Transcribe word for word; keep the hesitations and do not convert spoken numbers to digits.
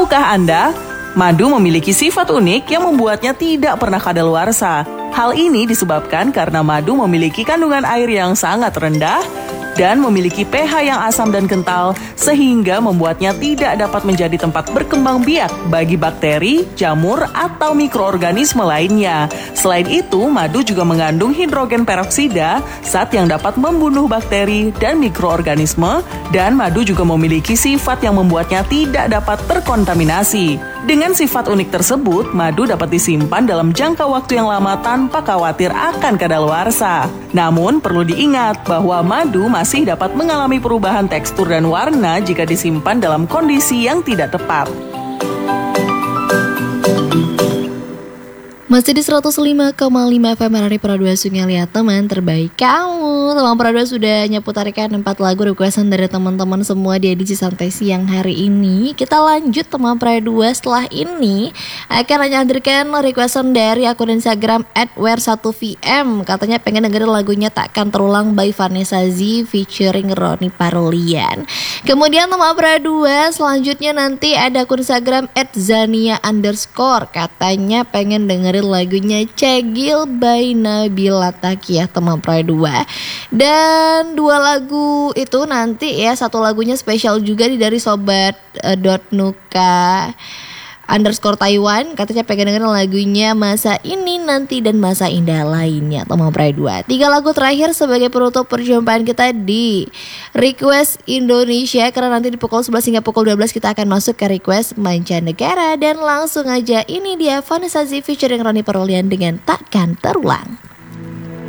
Tahukah Anda, madu memiliki sifat unik yang membuatnya tidak pernah kadaluarsa. Hal ini disebabkan karena madu memiliki kandungan air yang sangat rendah dan memiliki pH yang asam dan kental sehingga membuatnya tidak dapat menjadi tempat berkembang biak bagi bakteri, jamur, atau mikroorganisme lainnya. Selain itu, madu juga mengandung hidrogen peroksida zat yang dapat membunuh bakteri dan mikroorganisme, dan madu juga memiliki sifat yang membuatnya tidak dapat terkontaminasi. Dengan sifat unik tersebut, madu dapat disimpan dalam jangka waktu yang lama tanpa khawatir akan kadaluarsa. Namun, perlu diingat bahwa madu masih dapat mengalami perubahan tekstur dan warna jika disimpan dalam kondisi yang tidak tepat. Masih di seratus lima koma lima F M R R I Pradua Sungai Liat, teman terbaik kamu. Teman Pradua sudah nyapu tarikan empat lagu requestan dari teman-teman semua di edisi santai siang hari ini. Kita lanjut teman Pradua, setelah ini akan menyadarkan requestan dari akun Instagram at w r satu v m. Katanya pengen dengerin lagunya Takkan Terulang by Vanessa Z featuring Ronny Parolian. Kemudian teman Pradua selanjutnya nanti ada akun Instagram at zania underscore. Katanya pengen dengerin lagunya Cegil by Nabila Takiyah teman Pradua. Dan dua lagu itu nanti ya, satu lagunya spesial juga dari sobat uh, dot nuka underscore Taiwan. Katanya pengen dengerin lagunya Masa Ini Nanti dan Masa Indah lainnya teman Pradua. Tiga lagu terakhir sebagai penutup perjumpaan kita di Request Indonesia, karena nanti di pukul sebelas hingga pukul dua belas kita akan masuk ke Request Mancanegara. Dan langsung aja ini dia Vanessa Z featuring Ronny Parolian dengan Takkan Terulang.